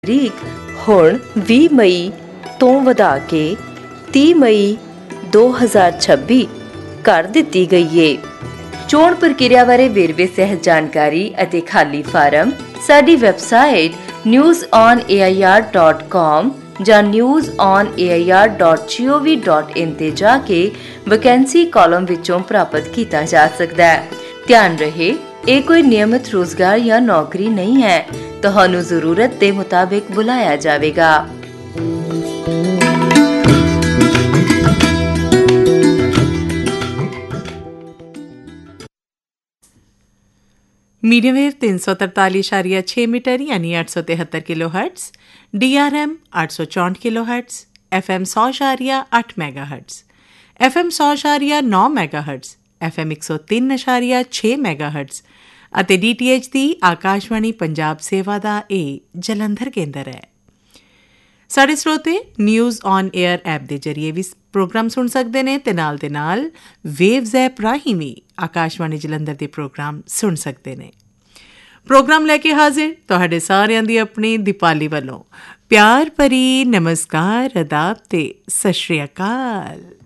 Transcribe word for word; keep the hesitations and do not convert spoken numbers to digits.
ਤਰੀਕ ਹੁਣ ਵੀਹ ਮਈ ਤੋਂ ਵਧਾ ਕੇ ਤੀਹ ਮਈ ਦੋ ਹਜ਼ਾਰ ਛੱਬੀ ਕਰ ਦਿੱਤੀ ਗਈ ਏ। ਚੋਣ ਪ੍ਰਕਿਰਿਆ ਬਾਰੇ ਵੇਰਵੇ ਸਹਿਤ ਜਾਣਕਾਰੀ ਅਤੇ ਖਾਲੀ ਫਾਰਮ ਸਾਡੀ website news on A I R dot com ਜਾਂ news on A I R dot ਜੀ ਓ ਵੀ ਡਾਟ ਇਨ ਤੇ ਜਾ ਕੇ ਵੈਕੈਂਸੀ ਕਾਲਮ ਵਿੱਚੋਂ ਪ੍ਰਾਪਤ ਕੀਤਾ ਜਾ ਸਕਦਾ ਹੈ। ਧਿਆਨ ਰਹੇ, ਇਹ ਕੋਈ ਨਿਯਮਿਤ ਰੋਜ਼ਗਾਰ ਜਾਂ ਨੌਕਰੀ ਨਹੀਂ ਹੈ। ਤੁਹਾਨੂੰ ਜ਼ਰੂਰਤ ਦੇ ਮੁਤਾਬਿਕ ਬੁਲਾਇਆ ਜਾਵੇਗਾ। मीडियम वेव तीन सौ तरतालीस इशारिया छः मीटर यानी आठ सौ तिहत्तर kilo hertz, D R M आठ सौ चौंठ किलो हर्ट्स, एफ एम सौ इशारिया अठ मैगा हर्ट्स, एफ एम सौ इशारिया नौ मैगा हर्ट्स, एफ एम एक सौ तीन इशारिया छः मैगा हर्ट्स ਅਤੇ ਡੀ ਟੀ ਐਚ ਦੀ ਆਕਾਸ਼ਵਾਣੀ ਪੰਜਾਬ ਸੇਵਾ ਦਾ ਇਹ ਜਲੰਧਰ ਕੇਂਦਰ ਹੈ। ਸਾਡੇ ਸਰੋਤੇ ਨਿਊਜ਼ ਔਨ ਏਅਰ ਐਪ ਦੇ ਜਰੀਏ ਵੀ ਪ੍ਰੋਗਰਾਮ ਸੁਣ ਸਕਦੇ ਨੇ ਅਤੇ ਨਾਲ ਦੇ ਨਾਲ ਵੇਵਜ਼ ਐਪ ਰਾਹੀਂ ਵੀ ਆਕਾਸ਼ਵਾਣੀ ਜਲੰਧਰ ਦੇ ਪ੍ਰੋਗਰਾਮ ਸੁਣ ਸਕਦੇ ਨੇ। ਪ੍ਰੋਗਰਾਮ ਲੈ ਕੇ ਹਾਜ਼ਰ ਤੁਹਾਡੇ ਸਾਰਿਆਂ ਦੀ ਆਪਣੀ ਦੀਪਾਲੀ ਵੱਲੋਂ ਪਿਆਰ ਭਰੀ ਨਮਸਕਾਰ, ਆਦਾਬ ਤੇ ਸਤਿ ਸ਼੍ਰੀ ਅਕਾਲ।